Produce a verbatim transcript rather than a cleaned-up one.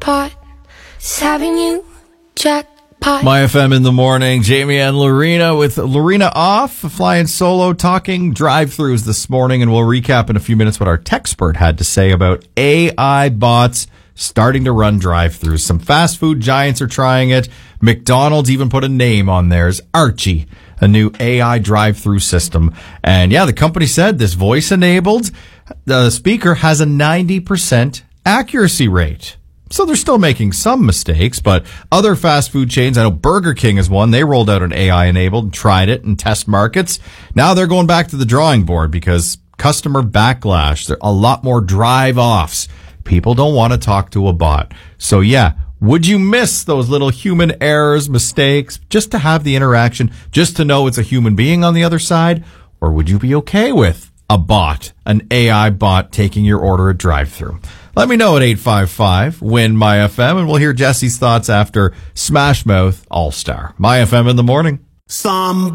jackpot. Just having you jackpot. My F M in the morning. Jamie and Lorena with Lorena off, flying solo, talking drive-thrus this morning, and we'll recap in a few minutes what our techspert had to say about A I bots starting to run drive-thrus. Some fast food giants are trying it. McDonald's even put a name on theirs, Archie, a new A I drive-thru system. And yeah, the company said this voice-enabled the speaker has a ninety percent accuracy rate. So they're still making some mistakes, but other fast food chains, I know Burger King is one, they rolled out an A I-enabled and tried it in test markets. Now they're going back to the drawing board because customer backlash, there are a lot more drive-offs. People don't want to talk to a bot. So yeah, would you miss those little human errors, mistakes, just to have the interaction, just to know it's a human being on the other side? Or would you be okay with a bot, an A I bot taking your order at drive-thru? Let me know at eight five five, win My F M, and we'll hear Jesse's thoughts after Smash Mouth All-Star. My F M in the morning. Some